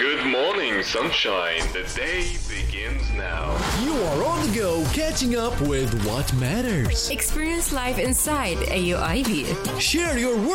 Good morning, sunshine. The day begins now. You are on the go, catching up with what matters. Experience life inside AOIB. Share your